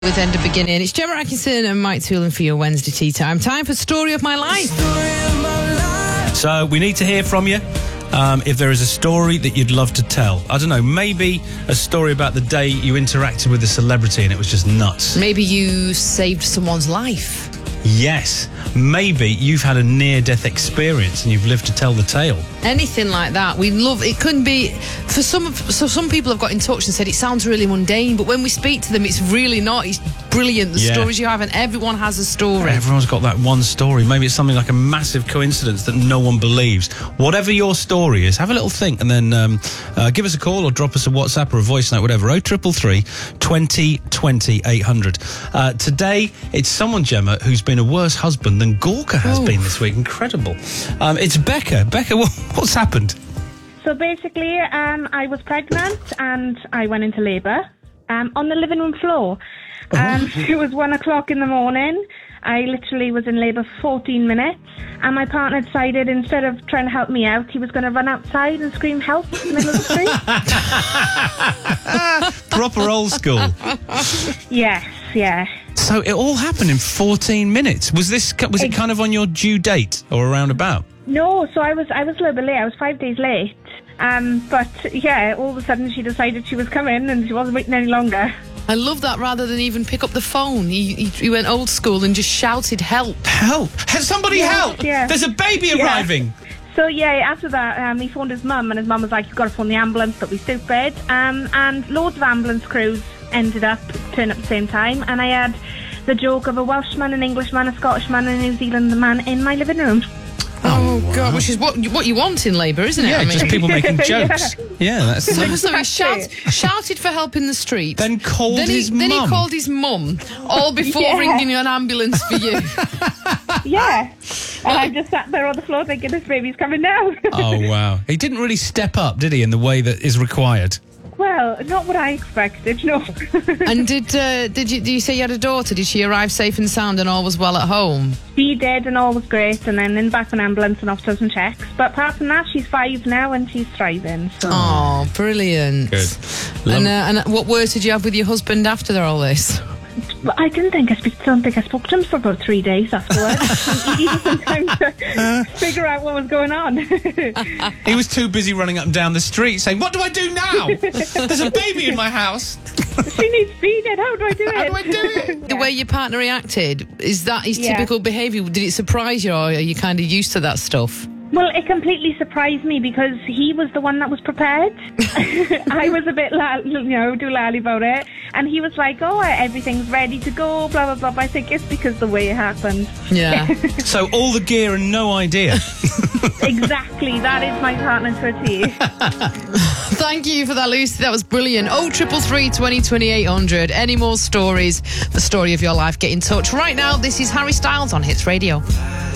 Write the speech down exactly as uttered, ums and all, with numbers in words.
With End of Beginning. It's Gemma Atkinson and Mike Toolan for your Wednesday tea time. Time for Story of My Life. So we need to hear from you. Um, if there is a story that you'd love to tell. I don't know, maybe a story about the day you interacted with a celebrity and it was just nuts. Maybe you saved someone's life. Yes. Maybe you've had a near-death experience and you've lived to tell the tale. Anything like that. We love it. Couldn't be for some. So some people have got in touch and said it sounds really mundane, but when we speak to them, it's really not. It's brilliant. The Yeah. stories you have, and everyone has a story. Everyone's got that one story. Maybe it's something like a massive coincidence that no one believes. Whatever your story is, have a little think and then um, uh, give us a call or drop us a WhatsApp or a voice note, whatever. oh triple three, twenty, twenty, eight hundred. Uh, today, it's someone, Gemma, who's been a worse husband than Gorka has Ooh. been this week. Incredible. Um, it's Becca. Becca, what, what's happened? So basically, um, I was pregnant and I went into labour um, on the living room floor. Um, it was one o'clock in the morning. I literally was in labour for fourteen minutes, and my partner decided instead of trying to help me out, he was going to run outside and scream help in the middle of the street. Proper old school. Yes, yeah. So it all happened in fourteen minutes. Was this? Was it kind of on your due date or around about? No, so I was I was a little bit late. I was five days late. Um, but yeah, all of a sudden she decided she was coming and she wasn't waiting any longer. I love that. Rather than even pick up the phone, he, he, he went old school and just shouted help. Help! Has somebody Yeah, help! yeah. There's a baby Yeah. arriving. So yeah, after that, um, he phoned his mum, and his mum was like, "You've got to phone the ambulance, but we stupid." Um, and loads of ambulance crews ended up turning up at the same time, and I had the joke of a Welshman, an Englishman, a Scottishman, and a New Zealand man in my living room. Oh, God, which is what what you want in labour, isn't it? Yeah, I mean, just people making jokes. Yeah, that's. So he Exactly. shout, shouted for help in the street. Then called then he, his Then he mum. called his mum, all before Yeah. ringing an ambulance for you. Yeah, and I just sat there on the floor thinking, "This baby's coming now." Oh wow! He didn't really step up, did he, in the way that is required? Well, not what I expected. No. And did uh, did you did you say you had a daughter? Did she arrive safe and sound and all was well at home? She did, and all was great, and then in the back of an ambulance and off to some checks. But apart from that, she's five now and she's thriving. So. Oh, brilliant! Good. And, uh, and what words did you have with your husband after all this? But I didn't think I speak. Don't think I spoke to him for about three days afterwards. He needed some time to figure out what was going on. He was too busy running up and down the street saying, "What do I do now? There's a baby in my house. She needs feeding. How do I do it? How do I do it?" The way your partner reacted, is that his Yeah. typical behaviour? Did it surprise you, or are you kind of used to that stuff? Well, it completely surprised me because he was the one that was prepared. I was a bit, la- you know, doolally about it, and he was like, "Oh, everything's ready to go." Blah blah blah. But I think it's because the way it happened. Yeah. So all the gear and no idea. Exactly. That is my partner to a T. Thank you for that, Lucy. That was brilliant. Oh, triple three, twenty, twenty, eight hundred. Any more stories? The story of your life? Get in touch right now. This is Harry Styles on Hits Radio.